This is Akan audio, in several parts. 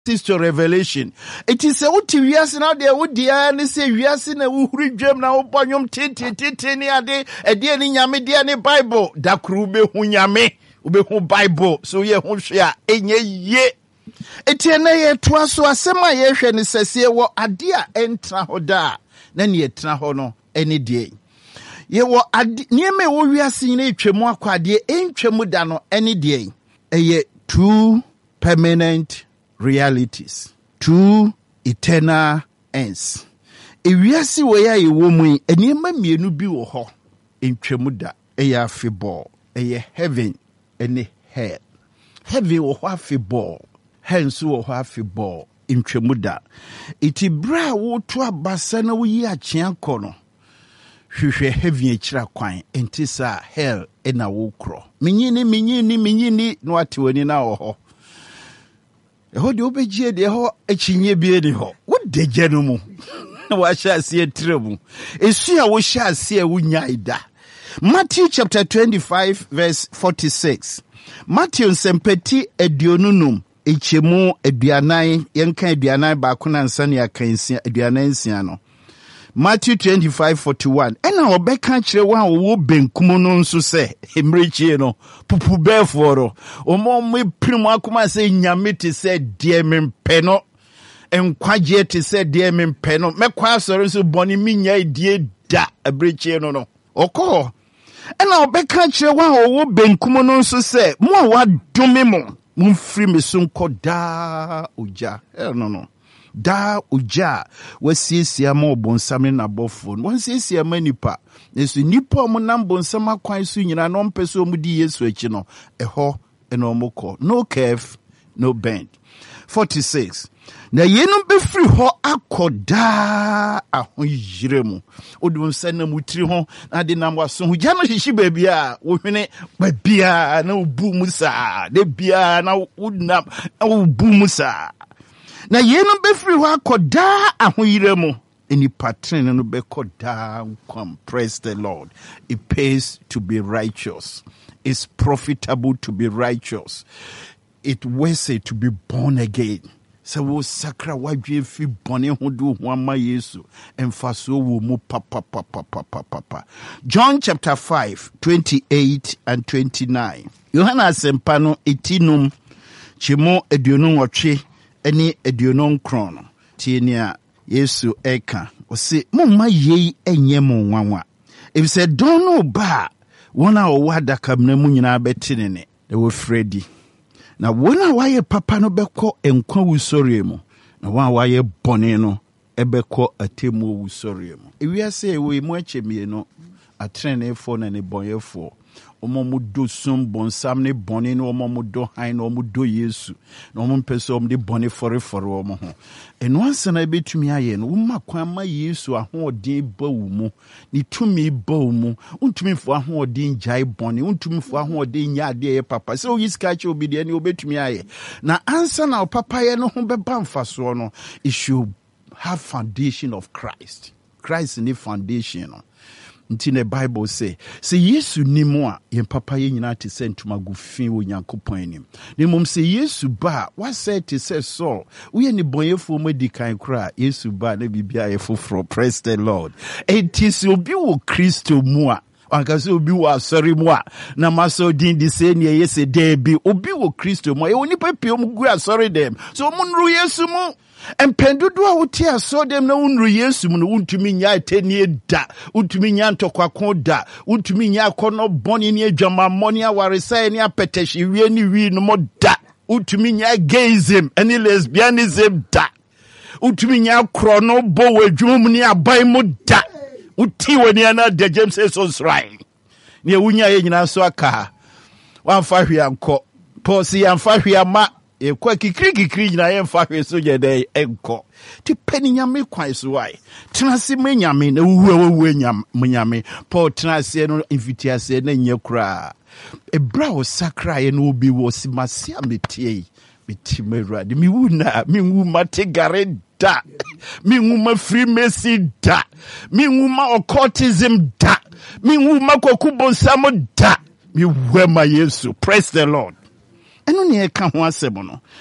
to Revelation. It is a uti wiase na de wodia ne se wiase na wuhuri dwam na wobonyom tete ne ade ade ne nyame de ne Bible da kru be hu nyame ube hu Bible so ye hu hwe a enye ye etiene ye toa so asema ye hwe ne sese wo ade a entra ho da na ne etra ho no ene de ye wo ade nieme wo wiase ne etwemu akwade entwemu da no ene de eye two permanent realities, two eternal ends. Ewiase wo ya yewo mu enema mienu bi wo ho entwemu da eya afeball eye heaven ene hell. Heaven wo ho afeball, hell so wo ho afeball entwemu da. Iti bra wo to abasa na wo yi akye akono. Hwehwe heaven ekira kwan entisa hell ena wo kro. Minyini no atiwani na wo ho. Eho de obegie de ho achinye bie ni ho wo degye no mu wa sha se etremu esu a wo sha se wunya ida. Matthew chapter 25 verse 46. Matthew sempeti edionunum echemu eduanan yenka eduanan ba kuna nsa ne akansia eduanan nsia no. Matthew 25:41. Ena obeka kire wa wo benkum no nso se emrechie no pupu beforo omo meprim akoma se nyame te se de mempe no enkwaje te se de mempe no mekwa asore so boni minya die da abrechie no okọ ena obeka kire wa wo benkum no nso se mo a wadome mo mfiri mesunko da oja no da uja wasiesia ma obonsam na bofo wasiesia ma nipa nesu nipa mo nam bonsam akwan so nyina no mpeso mu di Yesu achi no eho eno mokọ no curve no bend. 46 na yenu befiri ho akoda ahoyiremu odun sana mutiri ho na de nam waso ho gya no hihyi baabia wo hwene baabia na obu musa de bia na wonam obu musa na yenu befiri ho akoda ahoyiremu eni patren no bekoda come. Praise the Lord. It pays to be righteous. It's profitable to be righteous. It worth it to be born again. So wo sakra wadwe fi bone ho do ho ama Yesu emfaso wo mu papa. John chapter 5:28 and 29. Yohana sempa no etinum chimo eduonu nwotwe eni eduonu nkron tienia Yesu eka osi mumma yei enye mo nwanwa ebise don no ba wona owada kamna mu nyina betinene e wo fredi na wona waye papa no beko enkwa wusori mu na wa waye bone no ebeko atemu wusori mu ewiase ewe mu achemie no atrenefo na ne bonyefo omo do sum bonsam ne bone no omo do han no omo do Yesu no omo pese omo de bone fore omo ho eno ansana betumi aye no woma kwan ma Yesu ahoodin ba wu mu ni tumi ba wu mu untumi fo ahoodin jai bone untumi fo ahoodin nya ade ye papa so yiska che obide ne obetumi aye na ansana papa ye no ho beba mfaso no it should have foundation of Christ in the foundation no. Until the Bible say Yesu ni mo a yen papa ye nyina te se ntuma gu fi wo Nyankopon anim. Ne mom se Yesu ba what said to say so we ni bonyefo medikan kra Yesu ba na bibia ye foforo. Praise the Lord. It is obi wo Kristo mu a anka obi wo asori mu a na maso din di se ne yese de bi obi wo Kristo mu e oni papie mu gu asori dem so mu nru Yesu mu empendudu a wote aso dem na unru Yesu mu no untumi nya atenie da untumi nya ntokwako da untumi nya akono boni ne adwama moni awaresa ne apeteshi wie ni wi no mo da untumi nya gayism any lesbianism da untumi nya krono bo wadwum ne aban mu da uti wani ana da James says right ne wunya ye nyina so aka wamfa hwe anko posi yamfa hwe ama ekwa kikiri nyina ye mfa hwe so je dey enko ti pani nyame kwan so wai tenase manyame na wuwe nyame Paul tenase no invitiase na nya kura ebra wo sakra ye no obi wo simase ametie metimerua de mi wuna mi wuma tegare da mi wuma freemason da mi wuma occultism da mi wuma kokubonsam da mi wema Yesu. Praise the Lord. Eno ne ka ho asem no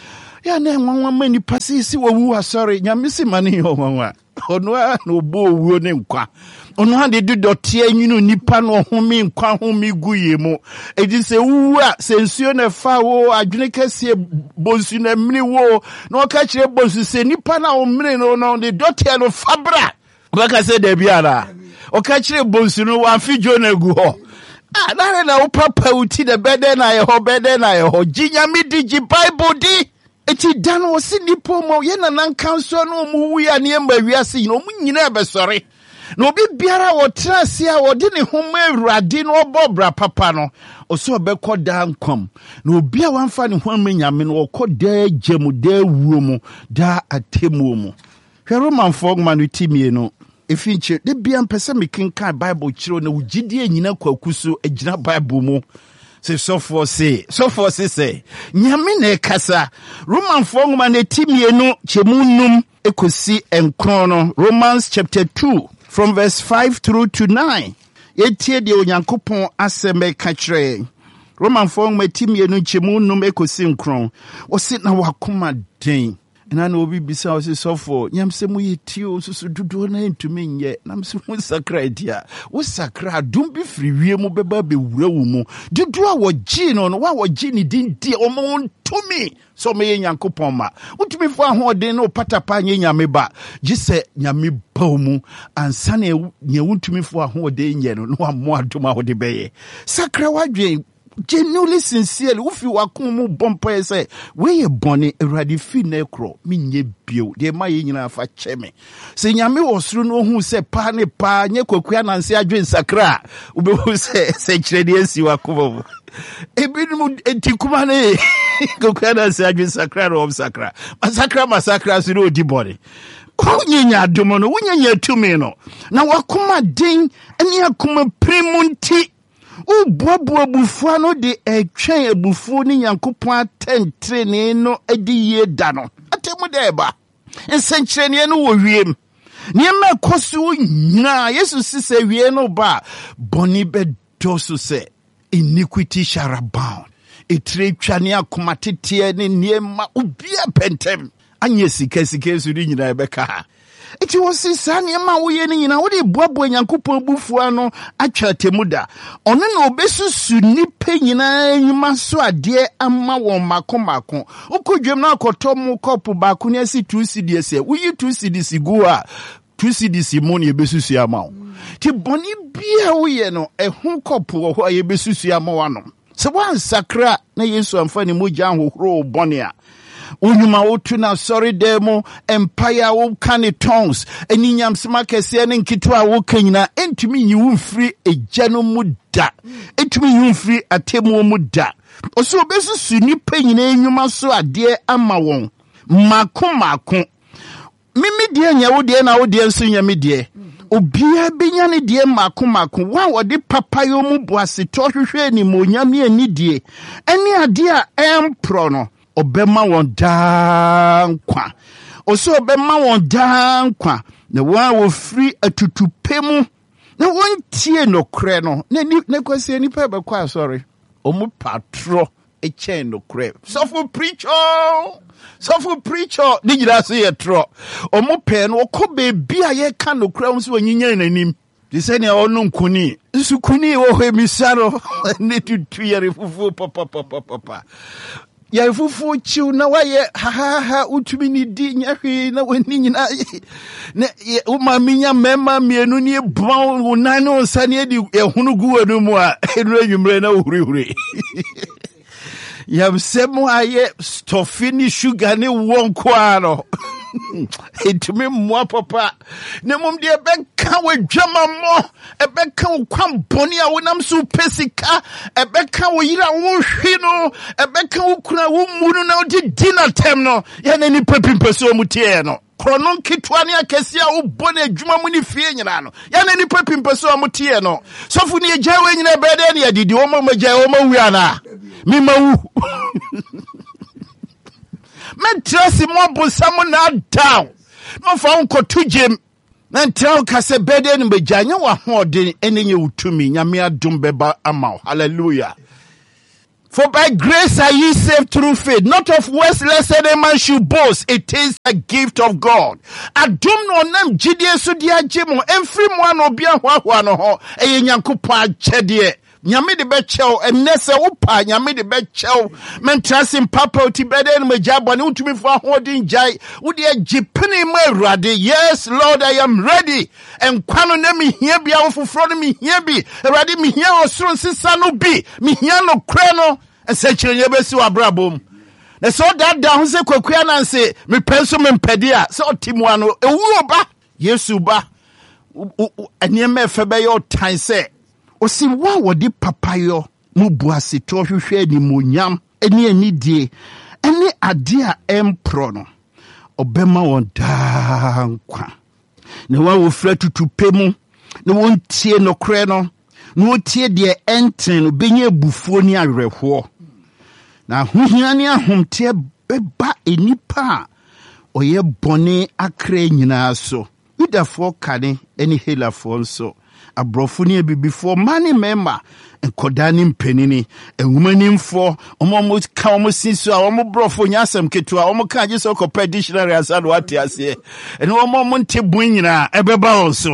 ya na nwanwa mani pasi si wawu asori nyame si mane yo nwanwa ono a na obo owuo ne nkwa ono ha de dodote anyunu nipa no home nkwa home guye mu edi se wu a se nsuo na fa wo adwene kase bonsu na mini wo na oka kire bonsu se nipa na o mini no de dote no fabra baka se de biara oka kire bonsu no wa fijo na gu ho na na papa uti de bede na ye ho jinyame digi Bible di eti dan wo si nipo mo ye na nan kanso no mu wu ya ne ma wiase no mu nyina be sore na obi biara wo trase a wo de ne homa awurade no obobra papa no oso obekọ da nkom na obi a wanfa ne homa nyame no okọ da agyamu da wuo mu da atemu mu Roman fogman utimie no efinche de bia mpese mekenka Bible chiro na wugidie nyina kwakuso agina Bible mu se so for say nyame na kasa Roman fogman etimie no chemunum ekosi enkron no Romans chapter 2 from verse 5 through to 9 yetie de onyankopon aseme ka kire Roman fogman etimie no chemunum ekosi enkron osi na wakoma den na no obi bisa o se sofo nyamse mu yitio susu dudu na ntumi nye namse mu sakra dia wo sakra dum bi firi wie mu beba be wura wo mu dudu a wo gi no wa wo gi ni din die o mo ntumi so me Nyankopon ma utumi fo ahoden no patapa nye nyame ba gise nyame ba mu ansa na nye utumi fo ahoden nye no ammo adom a wo de beye sakra wadwen genuinely sincerely ufi wakumu bompa ese we boni eradi fi nekro minye bio de ma ye nyina fa cheme se nyame wosuru no hu se pa ne pa nye kwakua nanse adwen sakra ubehu se kiredi esi wakumo ebinu etikuma ne kwakua nanse adwen sakra ro sakra masakra su no di body unyenya adomo no unyenya tumi no na wakuma den eni akuma premunti Ubuabu bufua no de etwen abufuo ni Nyankopon atentrene no edi ye da no atemu de ba ensenkyerene no wo wiem niema koso nyina Yesu sise wie no ba boni be doso se iniquity shall abound etre twane akomatete ne niema ubia pentem anye sika su di nyina ebeka iti wosi sani ema woye ni nyina wode boabo Nyankopon bufua no atwa temuda ono na obesusu nipa nyina nyima so ade ama won makomako ukodwem na akoto mu kopu ba ko ne asi 2 cedi se woyi 2 cedi sigu a 2 cedi simoni ebesusu ama wo ti boni bia woye no ehun kopu wo ho ebesusu ama wano se wan sakra na Yesu amfani moja hohoro boni a Unyuma wotu na sorry demo empire wo kane tongues eni nyamsema kese ne nkitwa wo kanyina entumi nyiwu mfiri ejano muda entumi nyiwu mfiri atemu muda oso obesusu nipa nyina enyuma so ade ama won mako mimi die nya wo die na wo die nso nya me die obia benya ne die mako wa wode papa yo mu boase to hwehwe ni monyam ne ani die eni ade a empro no obema won dankwa oso obema won dankwa na wa wo free atutupemu na won tie no kre no na kwase nipa be kwa sorry omu patro echen no kre so for preacher ni gira so ye tro omu pe no okobe bia ye ka no kre so wanyinya nanim di se ne onu nkuni nsukuni wo hemisaro ne tutu yare fufu papa ya fufu chiu na waye ha utumi ni di nyahwe na wani nyina na umaminya mema mienu ni bon unane onsane di ehunu guwa no mu a enu anwumre na hurihuri ya msemo aye stofini sugar ni wonko ano etumi mwa papa ne mum de beka wadwama mo ebeka kwam boni a wonam so pesika ebeka wo yira wo hwe no ebeka wo kura wo munu na odi dinner time no ya na ni pepimpeso mutie no krono kitwa ne akese a wo boni adwuma mu ni fie nyina no ya na ni pepimpeso mutie no sofu ni ejawe nyina bede ne adidi wo ma magya wo ma wi ana mi mawu Mentrasi mo samu na down. No fa unko tujem. Mentrao kase bede ni bejanya wa hode enenye utumi. Nyamia dumbeba amao. Hallelujah. For by grace are ye saved through faith, not of works, lest any man should boast. It is a gift of God. Adom no nam jidie so dia jemo emfiri mu an obi ahwahwa no ho eye Nyankopon akyede. Nyame de be chew enese wo pa nyame de be chew mentrasim papa oti bede no majabo ne utumi fo ahodin jai wo de agipene ma awurade. Yes Lord, I am ready. Enkwa no na me hia bia wo foforo no me hia bi awurade me hia osoro nsesa no bi me hia no kre no ense kire nye besi wa brabom. Na so that down se kwakua na nse me penso me mpede a se otimu ano ewuro ba Yesu ba eniema efebe yo tan se osi wa wodi papayo mubuase to hwehwe ni monyam eni anidie eni ade a empro no obema won dankwa na wa wo fra tutupe mu na won tie no kre no na wo tie de enten no benye bufuo ni awerehwo na hohia ni ahomte beba enipa oye bone akra nyina so Yudafo kane eni helafo nso abrofo ne bibifo mani member enkodani mpenini enhumanimfo omo ka omo sinso a omo brofo nyasem ketua omo ka je so kopɛ dictionary asado wate ase ene omo nte bun nyina ebeba onso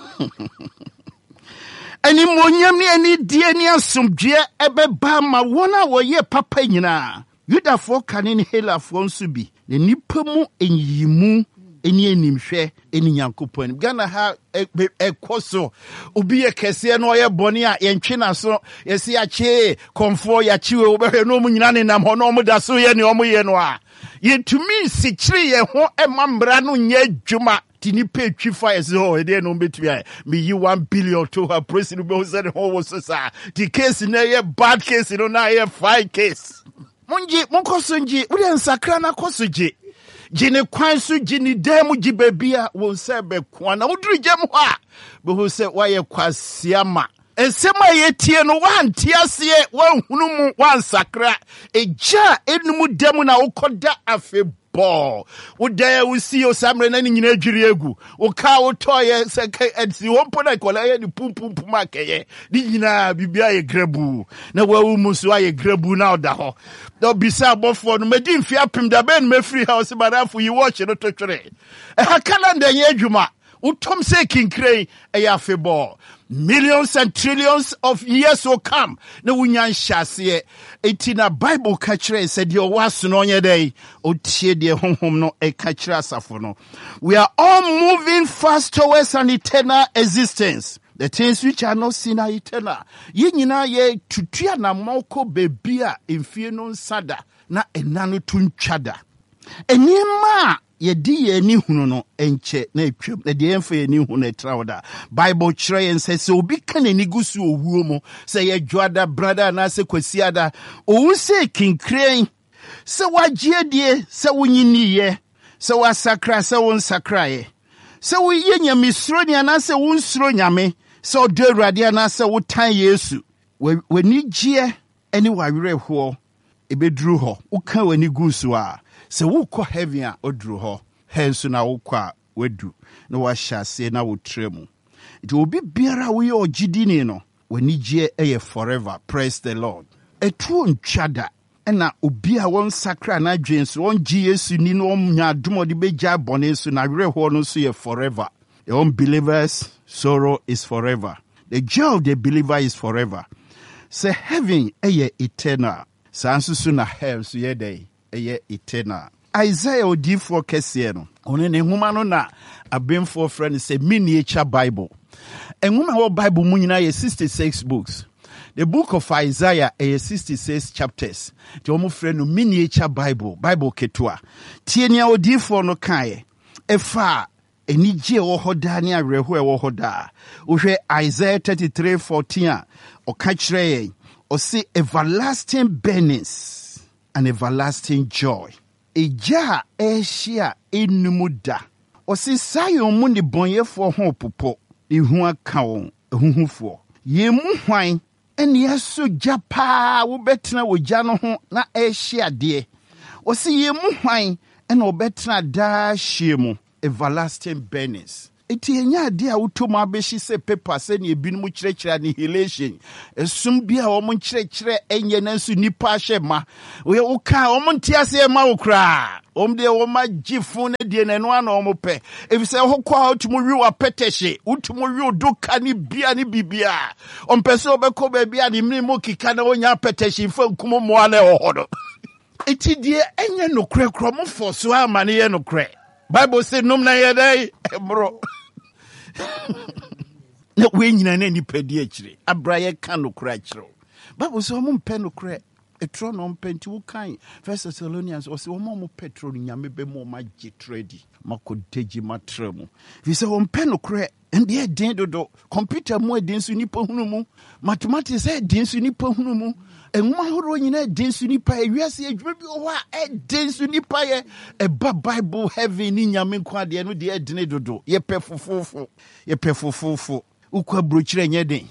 eni monyam ne eni die ne asomdwe ebeba ma wona woye papa nyina Yudafo kane ne helafo nso bi ne nipa mu enyimu eni enimhwe eni Nyankopon Ghana ha ekoso obi ekese no ye bone a yentwe na so yesi ache konfo ya chiwe obehwe no mu nyina ne nam ho no mu da so ye ne omo ye no a yetumi sikiri ye ho emambra no nya adwuma tini pe twifa ye so e de no betumi a me yi 1 billion to her president be say ho wo so sa the case na ye bad case no na ye fine case munji munkoso nji uri ensakra na kosoje Jine kwansu jini demu jibebia wonsebe kwana udri jemu ha behu se waye kwasiama ensema yetie no wantiasie wanhunumu wansakra eja enumu demu na ukoda afebo udaya usi osamre na nyina adwiri egu uka utoye seke edsi wompo na kola ye ni pum makeye di nyina bibia ye grebu na wawu musu aye grebu na oda ho do bisa bofo no medi mfi apem da ben mefri house barafu yi watch no to twere ha calendar ye adwuma utom se kinkre e afebo millions and trillions of years will come. Na wunyan shase etina Bible kachre said your was no nye day o tie de honhom no e kachre asafo no. We are all moving fast towards an eternal existence. The things which are not seen are eternal. Ye nyina ye tutua na moko bebia emfie no nsada na enanu tuntwada. Enima yedi ye ni hunu no enche na etwam na de emfa ye ni hunu etrawda Bible kire yen se obi kan ni gusu owuo mu se ye dwada brother na se kwasiada owu se kinkren se wagye die se wonyini ye se wasakra se wonsakra ye se woye nyamisro ni ana se wonsro nyame se odo awurade ana se wotan Yesu wani gye eni wawerehwo ebedru ho uka wani gusu a se wukọ heaven a odru ho hensu na wukọ a wedu na wahye na wotremu iti obi biara wo ye ogidini no wani gye eye forever. Praise the Lord. Etu ntwada na obi a won sakra na dwenso won gye Yesu ni no nya domode begya bone so na werehọ no so ye forever. The unbelievers sorrow is forever. The joy of the believer is forever. Say heaven eye eternal. Sansusu na hell so ye day eye eternal. Isaiah odifo kese no one ne nhoma no na abemfo friend say miniature Bible. Enhoma wo Bible mu nyina ye 66 books. The book of Isaiah is 66 chapters. The omo friend no miniature Bible ketua. Tienia odifo no kae efa enije wo hoda ne awerehwo e wo hoda. Uhwe Isaiah 33:14 a oka kire o say everlasting burnings and everlasting joy. Eja eshia enumuda. O say sayon mu ne bonyefo ho popo. Ihu aka won ehuhufo. Yemu hwan ene yaso japa wo betena wo gya no ho na eshia de. O say yemu hwan ene obetena da hye mu everlasting burnings. Iti enya dia utoma abeshi se pepa se ni ebinu mu kyerɛkyerɛ annihilation. Esum bia omo kyerɛkyerɛ enye nanso nipa ahye ma. We uka omo ntiase ma ukra. Omde woma gifu ne die nanu ana omo pe. Efise hokwa utumu wi wa petehye, utumu wi duka ni bia ni bibia. Ompese obekɔ ba bia ni mnimu kika na onya petehye fa nkumo mo ale ohodo. Iti die enye no kre kromo foso amane ye no kre. Bible say num na ye dai bro. Na we nyina na nipa di akire. Abraye kan no kra akire. Bible say omo mpe no kre. Etro no mpenti wo kan. First Thessalonians o say omo petro nyame be mo ma gitredi. Makodeji matremu. Fi say ompe no kre. Ndi e den dodo. Computer mu e den so nipa hunu mu. Mathematics e den so nipa hunu mu. Enwa horo nyina e den so nipa e wiase adwuma bi o ha e den so nipa ye e ba Bible heaven ni nyame kwa de no de e den dodo. Ye pe fofofo. Ye pe fofofo. Ukwa brochire nye den.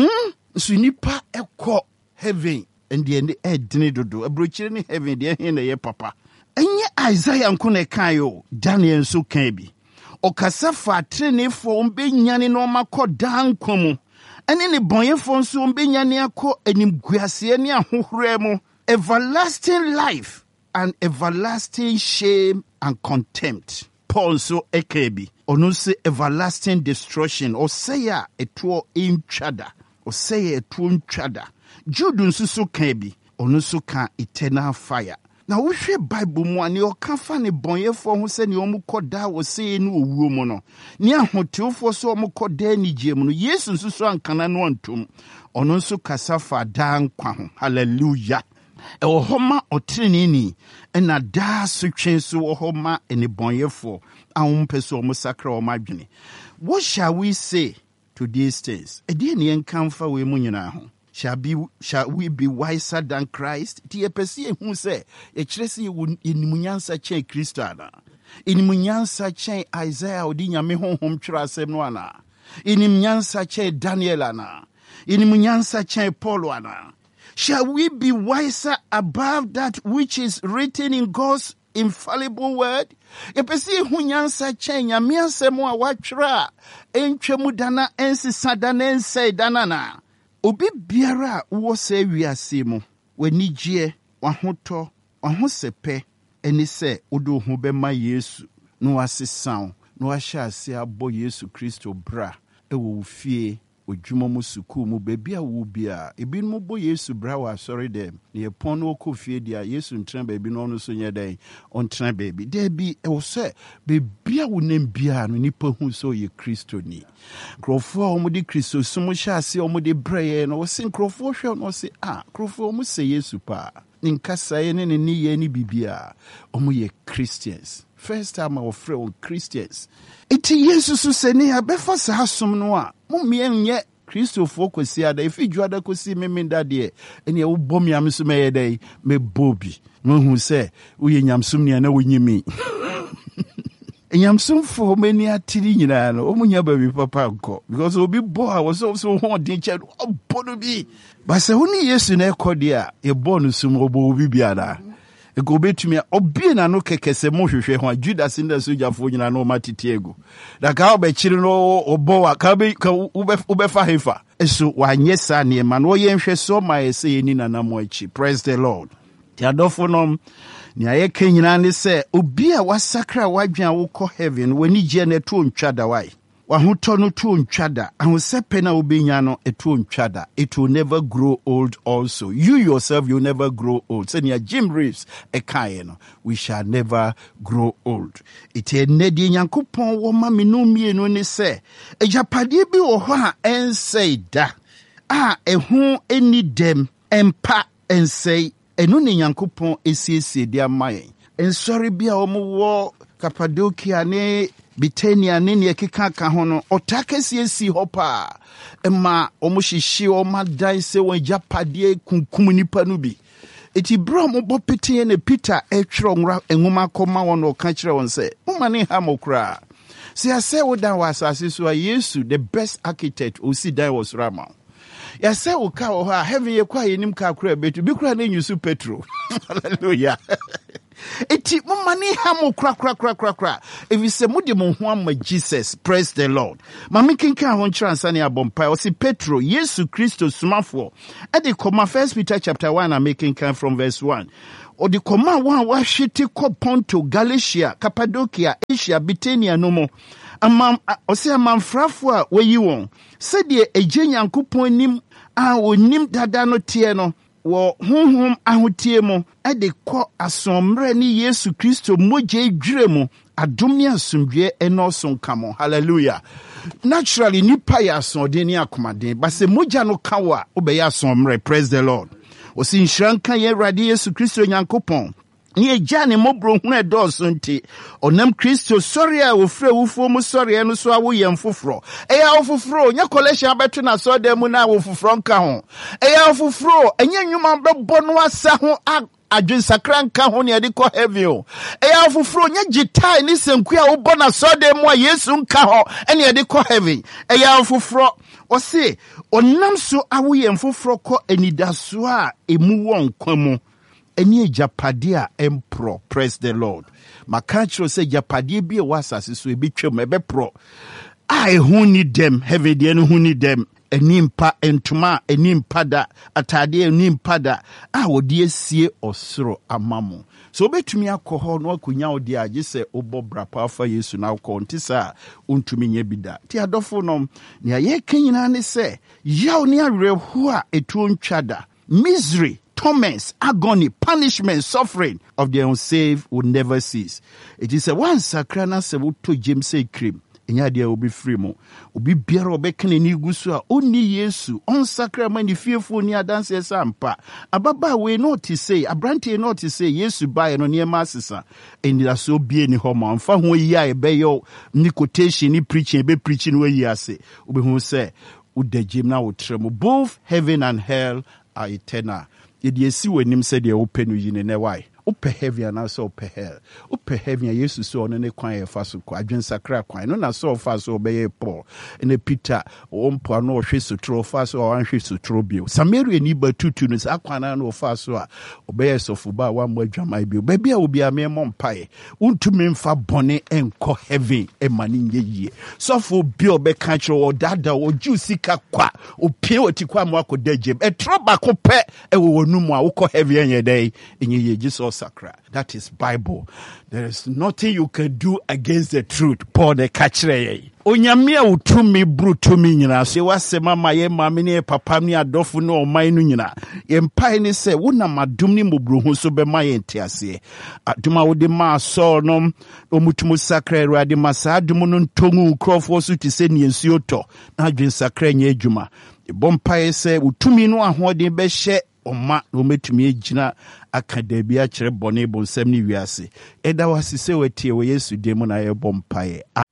So nipa e ko heaven ndi e den dodo. E brochire ni heaven de he na ye papa. Enye Isaiah nkone kan yo. Daniel so kan bi. Okasa fa trenefo mbe nyane no makɔ dankwa mu. Ene ne bonyefo nso mbe nyane akɔ animguase ne ahohore mu. Everlasting life and everlasting shame and contempt. Paul so ekebi. Ono se everlasting destruction. O say ya etuo intwada. O say ya etuo ntwada. Jude nso so kebi. Ono so kan eternal fire. Na wo hwe Bible mu ani o ka fa ne bonyefo ho se ne omu koda wo se ne owuo mu no ne ahotewfo so omu koda ni giemu no Yesu nso so ankana no antom ono nso kasa fa dan kwa ho hallelujah e wo homa otrene ni na da so twen so wo homa ene bonyefo ahompe so omu sakra o madwene. What shall we say to these things? E de ne enkamfa we mu nyina ho. Shall we be wiser than Christ? Ti epesi ehun se e kire se inimunyansa chen Kristo ana. Inimunyansa chen Isaiah odi nyame honhom twere asem no ana. Inimunyansa chen Daniel ana. Inimunyansa chen Paul ana. Shall we be wiser above that which is written in God's infallible word? Epesi ehun nyansa chen nyame asem a watwere entwemu dana ensisa dana ensei dana na. Obi biara wo se wiase mu wanigye wahoto wahosepe eni se odo ho be ma Yesu no wasesan no ahya ase abo Yesu Kristo bra ewo fie odwuma mu suku mu bebia wo bia ebi no bo Yesu bra wa sorry dem ne pon no okofie dia Yesu ntran baabi no no so nye den on tran baabi de bi ewo se bebia wo nem bia no nipa hu so ye Kristo ni krofo o mu di Kristo sumu hya ase o mu di breye no wo sin krofo hwe no se krofo o mu se Yesu pa nkasa ye ne ni ye ni bibia o mu ye Christians. First time our friend Christians. Iti Yesu so se ne abefa sa asom no a mo mienye Christopher kwesi ada ifi juada kosi memenda de ene wo bom yam so meye dai me bobi mo hu se wo ye nyamsum ne na wonyimi nyamsum fo mani atiri nyina no o munya ba bi papa nko because obi bo a wo so ho den che obo no bi ba se huni Yesu na ekode a e bo no sum obo obi biara ego betumi obi na no kekese mo hwehwe ho Judas nda sojafo nyina no matete ego da ka obekiri no obo wa ka ubefa hefa eso wanye sa ne ma no yenhwe so ma ese yeni nana mo achi. Praise the Lord. Ti adofo no ni aye kenyina ne se obi a wasakra wadwan wo ko heaven wani gye na to ntwada wai wahoto no to ntwada ahosepe na obenya no eto ntwada. It will never grow old also. You yourself you never grow old. Say near Jim Reeves ekaye no we shall never grow old. Ite nedi nyankopon wo ma menu mienu ne se ejapade bi wo ho a ensei da ehu eni dem empa ensei enu ne nyankopon esiesie dia mayen ensori bia wo wo Cappadocia ne Bitania ne keka ka ho no otakesi si hopa ema omuhihye o madan se won japade kunkum nipa no bi eti bro mo bo pete ne Peter etwero nwra enwuma koma won o ka kire won se umane ha mokra se ase wo dan wasase so Yesu the best architect o si dan was Rama ya se wo ka wo ha heaven ye kwa yenim ka kura betu bi kura na nyusu petro hallelujah Eti mumani hamu kra. If you say mudi muhuama Jesus, praise the Lord. Mami kinka honchra ansani abompa. Osi Petro, Yesu Christo sumafo. Edi koma 1 Peter chapter 1 and making come from verse 1. Odi koma wa shiti ko Ponto, Galatia, Cappadocia, Asia, Bithynia nomo. Ose amamfrafo a wayi won. Sede eje Nyankopon nim a onim dada no tie no. Wo honhom ahotie mo ede kɔ asomre ni Yesu Kristo moje dwire mo adom ne asomdwe enoso nka mo. Hallelujah. Naturally nipa ya asode ni akomaden ba se moja no kawa obeye asomre. Praise the Lord. Osi nhranka ye Awurade Yesu Kristo Nyankopɔn ni eja ne mobro hu edoso nti onam Kristo sori a ofre wufo mu sori eno so awo yem foforo eya ofoforo nya collection abeto na so dem na ofoforo nka ho eya ofoforo enya nwuma bebo no asa ho adwen sakra nka ho ne de ko heavy o eya ofoforo nya gitai ni senku a wo bo na so dem a Yesu nka ho ene de ko heavy eya ofoforo ose onam so awo yem foforo ko enidaso a emu won kwamu Eni japadia empro, praise the Lord. Makachro se japadia bi wasase so ebi twem ebe pro. Who need them, heaven the who need them. Enimpa entuma enimpada atade enimpada wodi sie osoro amamo. So betumi akọ no akunya odi age se obo brapa afa Yesu na akọ ntisa untumi nya bida. Ti adofo nom ne aye kanyina ne se yaw ne awerɛho a etu ntwada. Misery, torments, agony, punishment, suffering of the unsaved will never cease. It is a one sakrana se to James say cream. Enya dia obi free mo. Obi biara obekene ni gusu a oni Yesu. On sakra man fearful ni adanse sampa. Ababa we not to say, abrante not to say Yesu buy no near masisa. And that so be ni homo. Mfa ho yi a ebe yo ni quotation ni preaching be preaching we yi ase. Obi hu say ude jim na utremo. Both heaven and hell are eternal. Yedi esi wenim se de open yine ne why. Upe heavy and also upe hell. Upe heavy and Yesu so ne kwan e fa so kwa adwen sakra kwan. No na so fa so obeye Paul. Ene Peter ompo no hwe so tro fa so anhwe so tro bio. Samaria ni ba tutu no sa kwan na no fa so a obeye so fuba wa mo adwama bio. Ba bia obi a me mo mpae. Untumi mfa bone enko heaven e mani nyeye. So fo bio be ka kiro dada o jusika kwa. Opie otikwa mo akoda jem. E tro ba ko pe e wo numu a wo ko heaven enye dai enye Jesus sakra. That is Bible. There is nothing you can do against the truth. Paul the kachre. Onyamia utumi brutumi nyina. Se wasema maye mamine papa ni adofu no omainu nyina. Yempai ni se wuna madum ni mubruhu so be maye ntiase. Aduma wode ma so no omutumu sakra Awurade masa adumu no ntongu nkrofo so ti se ni nsuo to. Na adwen sakra nya adwuma. Ebompai se utumi no ahoden be hye Oma no metumi ejina akadabia kyere bone bonsam ni wiase eda wasise wetie we Yesu demu na ye bompae.